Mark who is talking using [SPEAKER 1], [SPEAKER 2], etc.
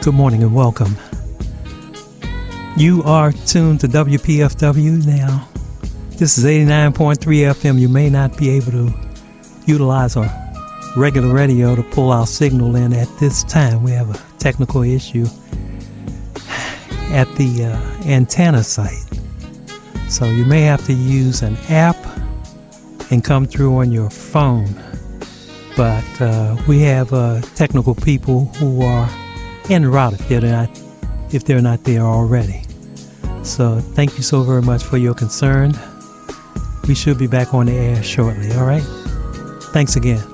[SPEAKER 1] Good morning and welcome. You are tuned to WPFW now. This is 89.3 FM. You may not be able to utilize our regular radio to pull our signal in at this time. We have a technical issue at the antenna site. So you may have to use an app and come through on your phone. But we have technical people who are en route if they're not there already. So thank you so very much for your concern. We should be back on the air shortly, all right? Thanks again.